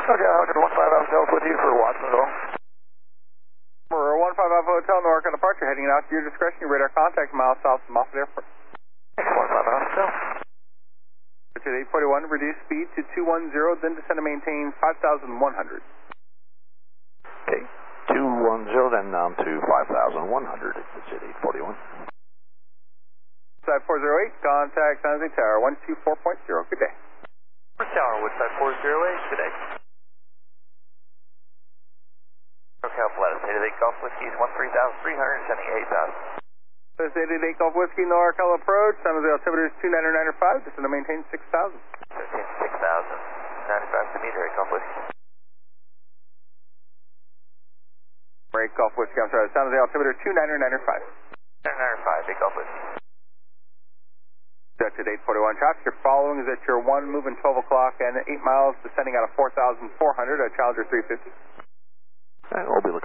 Okay, I'll do 15 Alpha with you for Watsonville. We're 15 Alpha Hotel, Newark on departure, heading out to your discretion. Your radar contact miles south of Moffett Airport. 15 Alpha. To 841, reduce speed to 210, then descend and maintain 5,100. Okay, 210, then down to 5,100. It's at 841. Woodside 408, contact San Jose Tower 124.0. Good day. Tower, Woodside 408, good day. Okay, Alpha Lattice, 88 Golf Whiskey, 13,300, sending 8,000. This 88 Golf Whiskey, NorCal approach, San Jose altimeter is 2995, descend to maintain 6,000. 6,000, 95 to meter, 8 Golf Whiskey. 8 Golf Whiskey, I'm sorry, San Jose altimeter 2995. 995, 8 Golf Whiskey. Projected 841 traffic, your following is at your 1 moving 12 o'clock and 8 miles descending out of 4,400, a Challenger 350. And we'll be